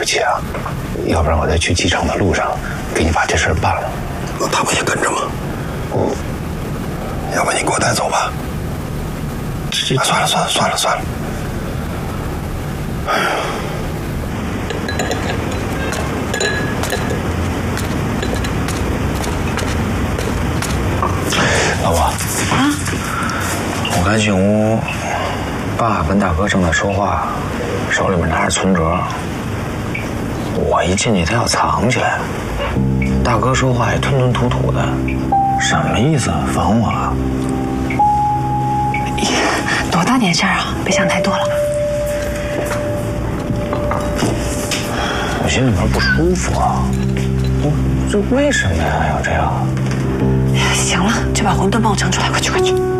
气啊，要不然我在去机场的路上给你把这事儿办了。 那他们也跟着吗？要不你给我带走吧。算了。哎呀。 老婆，我刚进屋，爸跟大哥正在说话，手里面拿着存折。我一进去，他要藏起来。大哥说话也吞吞吐吐的，什么意思？防我啊？ 多大点事儿啊，别想太多了。 我心里面不舒服啊，这为什么呀？要这样？ 行了，就把馄饨帮我盛出来，快去。